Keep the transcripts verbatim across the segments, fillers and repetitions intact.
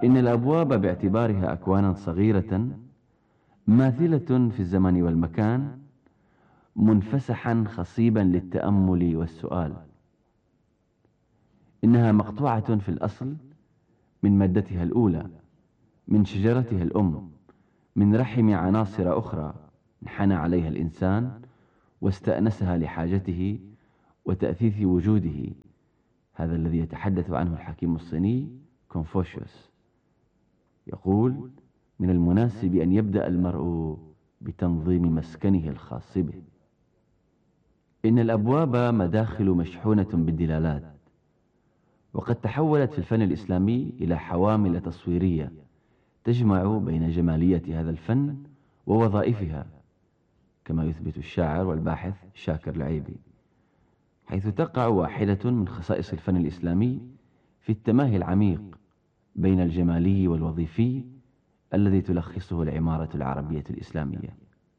إن الأبواب باعتبارها أكوانا صغيرة ماثلة في الزمان والمكان، منفسحا خصيبا للتأمل والسؤال. إنها مقطوعة في الأصل من مادتها الأولى، من شجرتها الأم، من رحم عناصر أخرى انحنى عليها الإنسان واستأنسها لحاجته وتأثيث وجوده. هذا الذي يتحدث عنه الحكيم الصيني كونفوشيوس، يقول: من المناسب أن يبدأ المرء بتنظيم مسكنه الخاص به. إن الأبواب مداخل مشحونة بالدلالات، وقد تحولت في الفن الإسلامي إلى حوامل تصويرية تجمع بين جمالية هذا الفن ووظائفها، كما يثبت الشاعر والباحث شاكر العيبي، حيث تقع واحدة من خصائص الفن الإسلامي في التماهي العميق بين الجمالي والوظيفي الذي تلخصه العمارة العربية الإسلامية.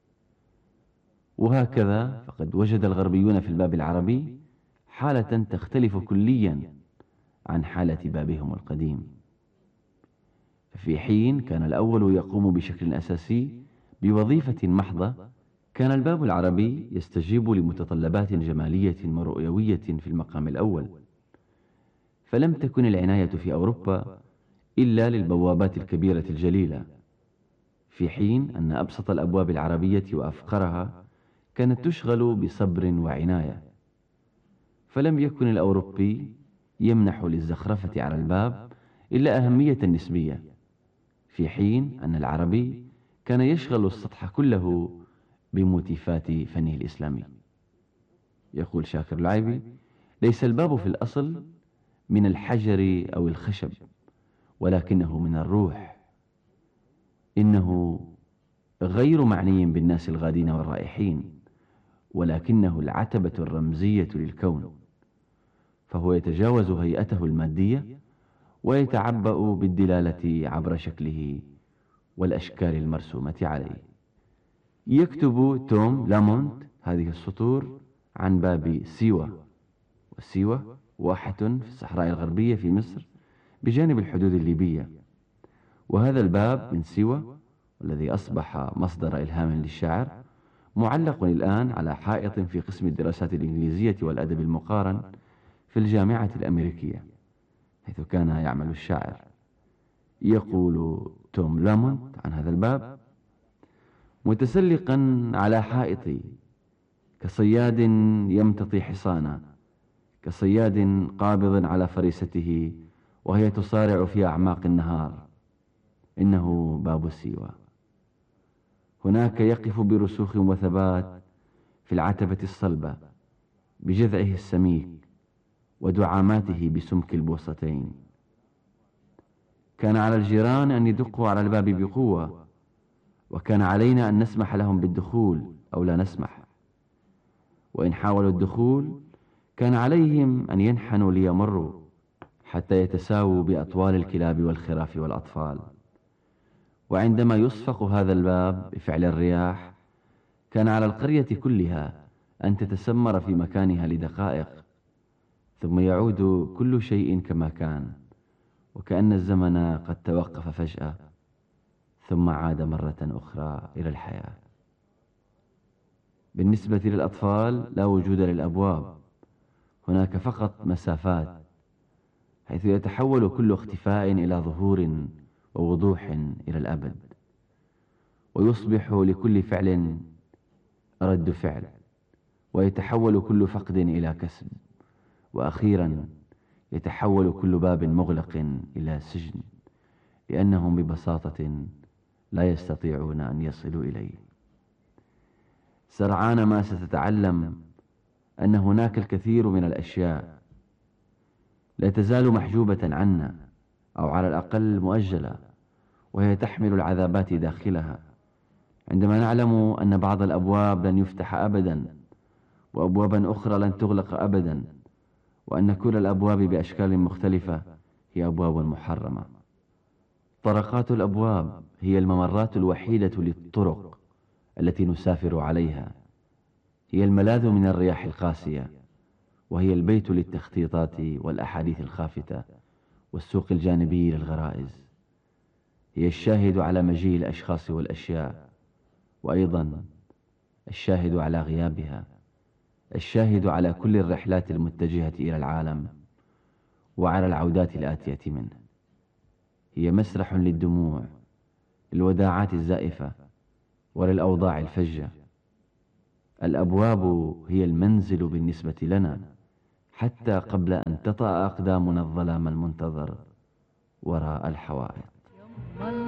وهكذا فقد وجد الغربيون في الباب العربي حالة تختلف كليا عن حالة بابهم القديم. في حين كان الأول يقوم بشكل أساسي بوظيفة محضة، كان الباب العربي يستجيب لمتطلبات جمالية ورؤيوية في المقام الأول. فلم تكن العناية في أوروبا إلا للبوابات الكبيرة الجليلة، في حين أن أبسط الأبواب العربية وأفقرها كانت تشغل بصبر وعناية. فلم يكن الأوروبي يمنح للزخرفة على الباب إلا أهمية نسبية، في حين أن العربي كان يشغل السطح كله بموتيفات فنه الإسلامي. يقول شاكر العيبي: ليس الباب في الأصل من الحجر أو الخشب، ولكنه من الروح. إنه غير معني بالناس الغادين والرائحين، ولكنه العتبة الرمزية للكون، فهو يتجاوز هيئته المادية ويتعبأ بالدلالة عبر شكله والأشكال المرسومة عليه. يكتب توم لامونت هذه السطور عن باب سيوة، وسيوة واحة في الصحراء الغربية في مصر بجانب الحدود الليبية. وهذا الباب من سيوة والذي أصبح مصدر إلهام للشاعر معلق الآن على حائط في قسم الدراسات الإنجليزية والأدب المقارن في الجامعة الأمريكية، حيث كان يعمل الشاعر. يقول توم لامونت عن هذا الباب: متسلقا على حائطي كصياد يمتطي حصانا، كصياد قابض على فريسته وهي تصارع في أعماق النهار، إنه باب سيوة. هناك يقف برسوخ وثبات في العتبة الصلبة بجذعه السميك ودعاماته بسمك البوصتين. كان على الجيران أن يدقوا على الباب بقوة، وكان علينا أن نسمح لهم بالدخول أو لا نسمح، وإن حاولوا الدخول كان عليهم أن ينحنوا ليمروا حتى يتساووا بأطوال الكلاب والخراف والأطفال. وعندما يصفق هذا الباب بفعل الرياح، كان على القرية كلها أن تتسمر في مكانها لدقائق، ثم يعود كل شيء كما كان، وكأن الزمن قد توقف فجأة ثم عاد مرة أخرى إلى الحياة. بالنسبة للأطفال لا وجود للأبواب، هناك فقط مسافات، حيث يتحول كل اختفاء إلى ظهور ووضوح إلى الأبد، ويصبح لكل فعل رد فعل، ويتحول كل فقد إلى كسب، وأخيرا يتحول كل باب مغلق إلى سجن، لأنهم ببساطة لا يستطيعون أن يصلوا إليه. سرعان ما ستتعلم أن هناك الكثير من الأشياء لا تزال محجوبة عنا، أو على الأقل مؤجلة، وهي تحمل العذابات داخلها. عندما نعلم أن بعض الأبواب لن يفتح أبدا، وأبوابا أخرى لن تغلق أبدا، وأن كل الأبواب بأشكال مختلفة هي أبواب محرمة. طرقات الأبواب هي الممرات الوحيدة للطرق التي نسافر عليها، هي الملاذ من الرياح القاسية، وهي البيت للتخطيطات والأحاديث الخافتة والسوق الجانبي للغرائز. هي الشاهد على مجيء الأشخاص والأشياء، وأيضا الشاهد على غيابها، الشاهد على كل الرحلات المتجهة إلى العالم وعلى العودات الآتية منه. هي مسرح للدموع، للوداعات الزائفة، وللأوضاع الفجة. الأبواب هي المنزل بالنسبة لنا، حتى قبل أن تطأ أقدامنا الظلام المنتظر وراء الحوائط.